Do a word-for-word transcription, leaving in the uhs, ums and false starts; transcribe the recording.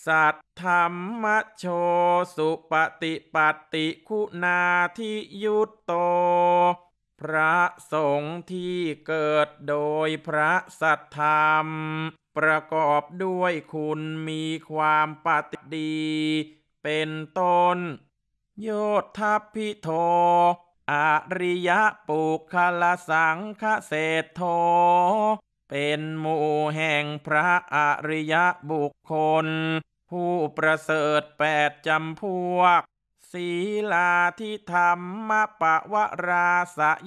สัทธัมมโชสุปฏิปัตติคุณาทิยุตโตพระสงฆ์ที่เกิดโดยพระสัทธรรมประกอบด้วยคุณมีความปฏิดีเป็นต้นโยทัพพิโทอริยปุคลสังฆเศรษโธเป็นหมู่แห่งพระอริยบุคคลผู้ประเสริฐแปดจำพวกศีลาธิธรรมปวราส